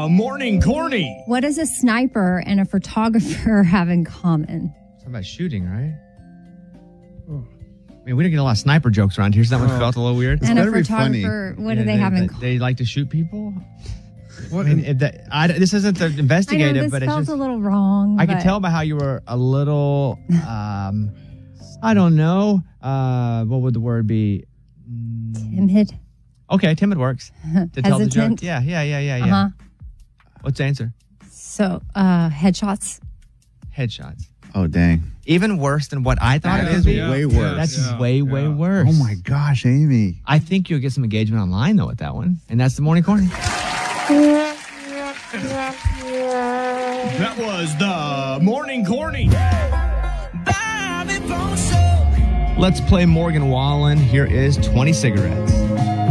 Morning Corny. What does a sniper and a photographer have in common? Talking about shooting, right? I mean, we don't get a lot of sniper jokes around here, so that one felt a little weird. And a better be funny. photographer, what do they have in common? They like to shoot people? What? I mean, this isn't the I know investigative, this but it's felt just... a little wrong. I could but- tell by how you were a little, I don't know. What would the word be? Timid. Okay, timid works. To tell the joke. Hesitant. Yeah. Uh-huh. What's the answer? So, headshots. Headshots. Oh, dang. Even worse than what I thought That it would is be. way worse. That's way worse. Oh, my gosh, Amy. I think you'll get some engagement online, though, with that one. And that's the Morning Corny. That was the Morning Corny. Let's play Morgan Wallen. Here is 20 Cigarettes.